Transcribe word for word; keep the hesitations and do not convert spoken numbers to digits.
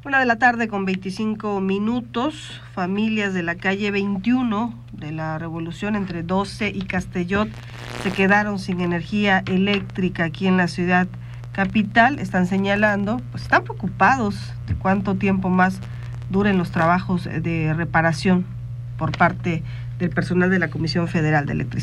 Una de la tarde con veinticinco minutos, familias de la calle veintiuno de la Revolución entre doce y Castellot se quedaron sin energía eléctrica aquí en la ciudad capital. Están señalando, pues están preocupados de cuánto tiempo más duren los trabajos de reparación por parte del personal de la Comisión Federal de Electricidad.